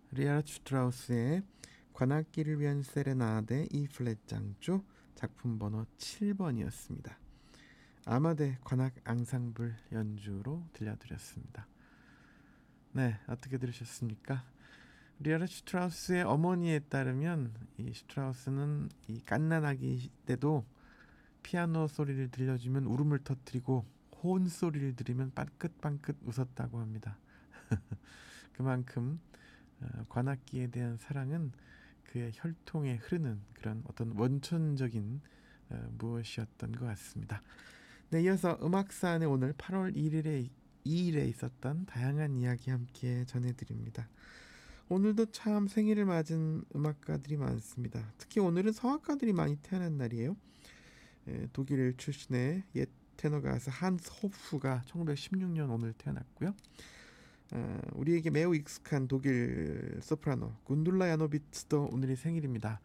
리하르트 슈트라우스의 관악기를 위한 세레나데 E 플랫 장조 작품 번호 7번이었습니다. 아마데 관악 앙상블 연주로 들려드렸습니다. 네, 어떻게 들으셨습니까? 리하르트 슈트라우스의 어머니에 따르면 이 슈트라우스는 이 갓난아기 때도 피아노 소리를 들려주면 울음을 터뜨리고 호은 소리를 들으면 빵긋빵긋 웃었다고 합니다. 그만큼 관악기에 대한 사랑은 그의 혈통에 흐르는 그런 어떤 원천적인 무엇이었던 것 같습니다. 네, 이어서 음악사안에 오늘 8월 2일에 있었던 다양한 이야기 함께 전해드립니다. 오늘도 참 생일을 맞은 음악가들이 많습니다. 특히 오늘은 성악가들이 많이 태어난 날이에요. 독일 출신의 옛 테너 가수 한스 호프가 1916년 오늘 태어났고요. 우리에게 매우 익숙한 독일 소프라노 군둘라 야노비츠도 오늘이 생일입니다.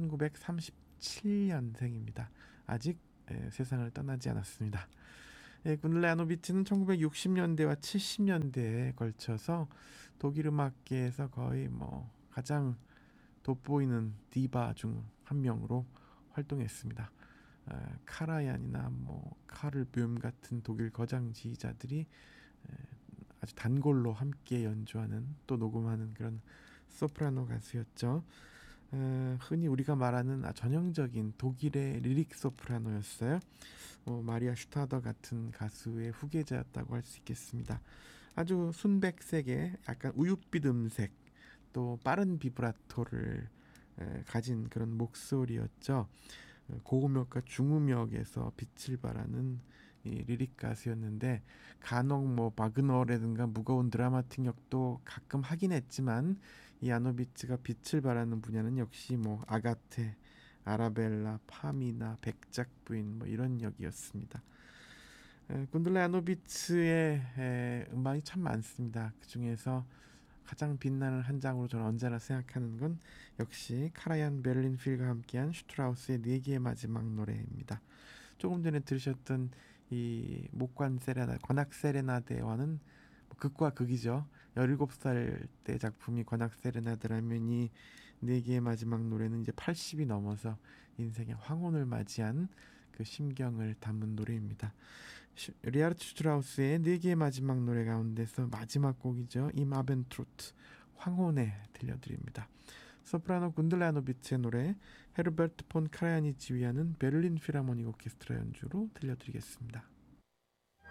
1937년생입니다. 아직 세상을 떠나지 않았습니다. 군둘라 야노비츠는 1960년대와 70년대에 걸쳐서 독일 음악계에서 거의 가장 돋보이는 디바 중 한 명으로 활동했습니다. 카라얀이나 카를 뵘 같은 독일 거장 지휘자들이 아주 단골로 함께 연주하는 또 녹음하는 그런 소프라노 가수였죠. 흔히 우리가 말하는 전형적인 독일의 리릭 소프라노였어요. 마리아 슈타더 같은 가수의 후계자였다고 할 수 있겠습니다. 아주 순백색의 약간 우윳빛 음색 또 빠른 비브라토를 가진 그런 목소리였죠. 고음역과 중음역에서 빛을 발하는 이 리릭 가수였는데 간혹 바그너라든가 무거운 드라마틱 역도 가끔 하긴 했지만 이 야노비츠가 빛을 발하는 분야는 역시 아가테, 아라벨라, 파미나 백작 부인 이런 역이었습니다. 군들라 야노비츠의 음악이 참 많습니다. 그 중에서 가장 빛나는 한 장으로 저는 언제나 생각하는 건 역시 카라얀 베를린필과 함께한 슈트라우스의 4개의 마지막 노래입니다. 조금 전에 들으셨던 이 목관 세레나 관악 세레나데와는 극과 극이죠. 17살 때 작품이 관악 세레나데라면 이 4개의 마지막 노래는 이제 80이 넘어서 인생의 황혼을 맞이한 그 심경을 담은 노래입니다. 리하르트 슈트라우스의 4개의 마지막 노래 가운데서 마지막 곡이죠. 임 아벤트루트 황혼에 들려드립니다. 소프라노 군들라노비츠의 노래 헤르베르트 폰 카라얀이 지휘하는 베를린 필하모닉 오케스트라 연주로 들려드리겠습니다.